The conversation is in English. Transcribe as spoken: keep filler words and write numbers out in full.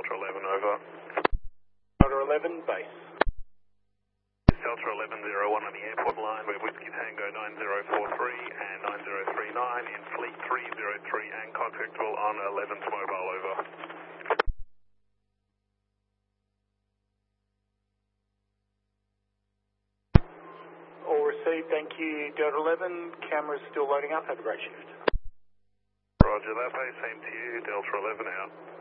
Delta eleven, over. Delta eleven, base. Delta eleven zero one on the airport line, we're Whiskey Tango nine zero four three and nine zero three nine in Fleet three zero three and contactable on eleven's mobile, over. All received, thank you. Delta eleven, camera's still loading up. Have a great shift. Roger that, base, same to you. Delta eleven out.